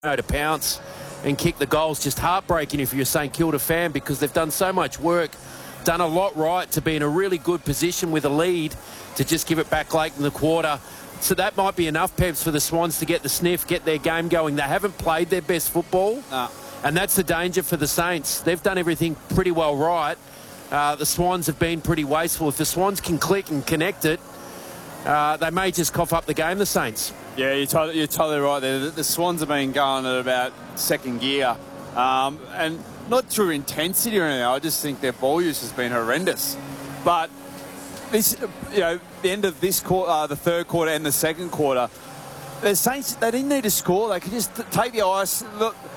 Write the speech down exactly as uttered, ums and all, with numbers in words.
to pounce and kick the goals. Just heartbreaking if you're a St Kilda fan, because they've done so much work, done a lot right to be in a really good position with a lead, to just give it back late in the quarter. So that might be enough, Peps, for the Swans to get the sniff, get their game going. They haven't played their best football, no. and that's the danger for the Saints. They've done everything pretty well right. Uh, the Swans have been pretty wasteful. If the Swans can click and connect it, uh, they may just cough up the game, the Saints. Yeah, you're, to you're totally right there. The, the Swans have been going at about second gear, um, and not through intensity or anything. I just think their ball use has been horrendous. But this, you know, the end of this quarter, uh, the third quarter and the second quarter, the Saints, they didn't need to score. They could just take the ice. Look,